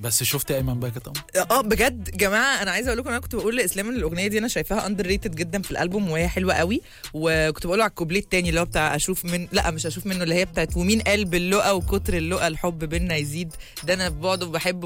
بس شفت ايمن بقى طبعا. بجد جماعه، انا عايزه اقول لكم، انا كنت بقول لاسلام ان الاغنيه دي انا شايفاها اندر ريتد جدا في الالبوم، وهي حلوه قوي. وكنت بقول على الكوبليه التاني اللي هو بتاع مش اشوف منه، اللي هي بتاعت ومين قال باللقا وكتر اللقا الحب بينا يزيد، ده انا في بعده بحبه